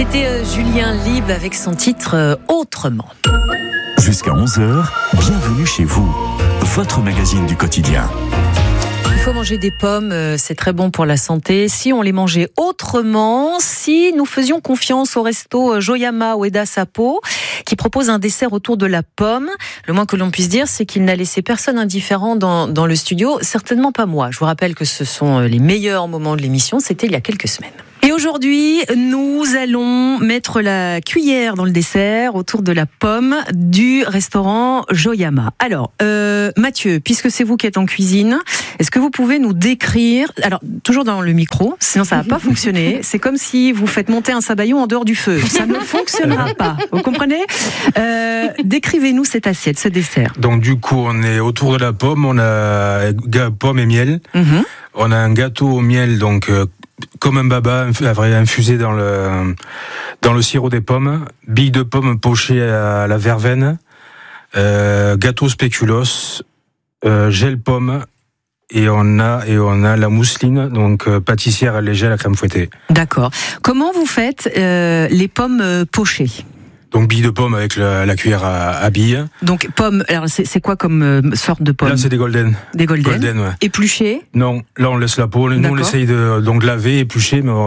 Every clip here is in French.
C'était Julien Lieb avec son titre Autrement. Jusqu'à 11h, bienvenue chez vous, votre magazine du quotidien. Il faut manger des pommes, c'est très bon pour la santé. Si on les mangeait autrement, si nous faisions confiance au resto Joyama Ueda Sapo, qui propose un dessert autour de la pomme, le moins que l'on puisse dire, c'est qu'il n'a laissé personne indifférent dans le studio, certainement pas moi. Je vous rappelle que ce sont les meilleurs moments de l'émission, c'était il y a quelques semaines. Et aujourd'hui, nous allons mettre la cuillère dans le dessert autour de la pomme du restaurant Joyama. Alors, Mathieu, puisque c'est vous qui êtes en cuisine, est-ce que vous pouvez nous décrire, alors toujours dans le micro, sinon ça va pas fonctionner, c'est comme si vous faites monter un sabayon en dehors du feu, ça ne fonctionnera pas, vous comprenez ? Décrivez-nous cette assiette, ce dessert. Donc du coup, on est autour de la pomme, on a pomme et miel, on a un gâteau au miel, donc comme un baba, infusé dans le sirop des pommes, billes de pommes pochées à la verveine, gâteau spéculoos, gel pomme, et on a la mousseline, donc pâtissière légère à la crème fouettée. D'accord. Comment vous faites les pommes pochées ? Donc billes de pommes avec la cuillère à billes. Donc pommes, alors c'est quoi comme sorte de pommes ? Là c'est des golden. Des golden. Ouais. Épluchées ? Non, là on laisse la peau. Nous on essaye de laver, éplucher, mais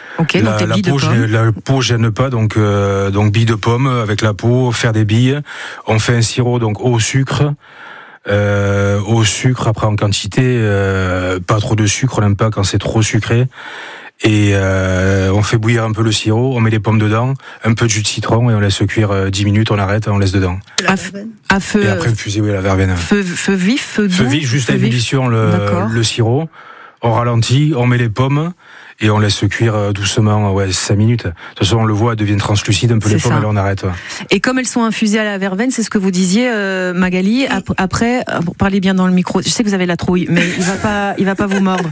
la peau gêne pas. Donc billes de pommes avec la peau, faire des billes. On fait un sirop donc au sucre. Après en quantité, pas trop de sucre, on n'aime pas quand c'est trop sucré. Et on fait bouillir un peu le sirop, on met les pommes dedans, un peu de jus de citron et on laisse cuire 10 minutes, on arrête, on laisse dedans. À feu. Et après infuser la verveine. Feu vif, feu doux. Feu vif, juste à ébullition le sirop. On ralentit, on met les pommes et on laisse cuire doucement 5 minutes. De toute façon, on le voit, elles deviennent translucides un peu les pommes et là on arrête. Et comme elles sont infusées à la verveine, c'est ce que vous disiez Magali, après, parlez bien dans le micro, je sais que vous avez la trouille, mais il va pas vous mordre.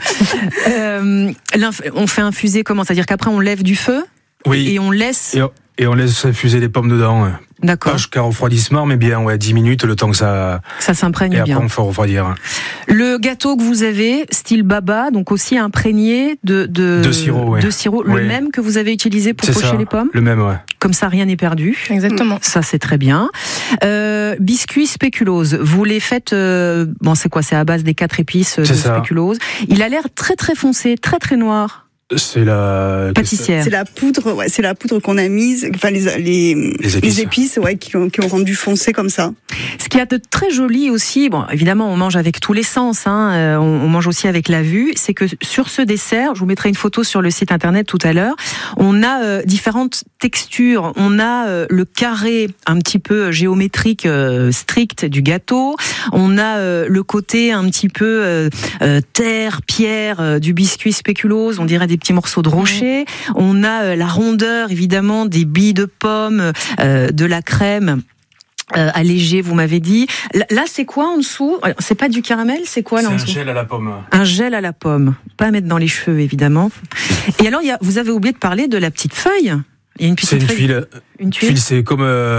On fait infuser comment ? C'est-à-dire qu'après on lève du feu et on laisse... Et on laisse infuser les pommes dedans. D'accord. Pas jusqu'à refroidissement, mais bien 10 minutes, le temps que ça s'imprègne bien. Et après on fait refroidir. Le gâteau que vous avez, style baba, donc aussi imprégné de sirop, de sirop, le même que vous avez utilisé pour pocher les pommes ? Le même, ouais. Comme ça, rien n'est perdu. Exactement. Ça, c'est très bien. Biscuits spéculoos, vous les faites... c'est quoi ? C'est à base des 4 épices de spéculoos. Il a l'air très très foncé, très très noir. C'est la pâtissière. C'est la poudre qu'on a mise, enfin les épices qui ont rendu foncé comme ça. Ce qu'il y a de très joli aussi, évidemment on mange avec tous les sens, on mange aussi avec la vue, c'est que sur ce dessert, je vous mettrai une photo sur le site internet tout à l'heure, on a différentes textures, on a le carré un petit peu géométrique strict du gâteau, on a le côté un petit peu terre, pierre du biscuit spéculoos, on dirait des petits morceaux de rocher. On a la rondeur, évidemment, des billes de pommes, de la crème allégée, vous m'avez dit. Là, c'est quoi en dessous ? C'est pas du caramel, c'est quoi là en dessous ? C'est un gel à la pomme. Un gel à la pomme. Pas à mettre dans les cheveux, évidemment. Et alors, vous avez oublié de parler de la petite feuille. Il y a une petite feuille. Tuile. Une tuile, c'est comme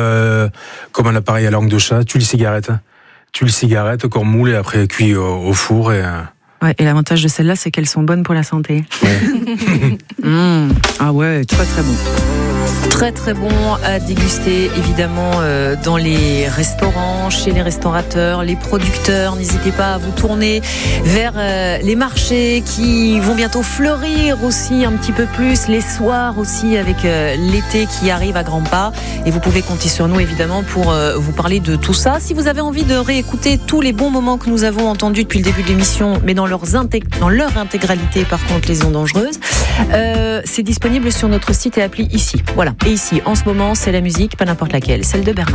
un appareil à langue de chat, tuile cigarette. Tuile cigarette qu'on moule et après cuit au four et... Ouais, et l'avantage de celles-là, c'est qu'elles sont bonnes pour la santé. Ouais. Ah ouais, très très bon. Très très bon à déguster, évidemment, dans les restaurants, chez les restaurateurs, les producteurs. N'hésitez pas à vous tourner vers les marchés qui vont bientôt fleurir aussi un petit peu plus, les soirs aussi avec l'été qui arrive à grands pas. Et vous pouvez compter sur nous, évidemment, pour vous parler de tout ça. Si vous avez envie de réécouter tous les bons moments que nous avons entendus depuis le début de l'émission, mais dans leur intégralité, par contre, les ondes dangereuses, c'est disponible sur notre site et appli ici. Voilà. Et ici, en ce moment, c'est la musique, pas n'importe laquelle, celle de Bernard.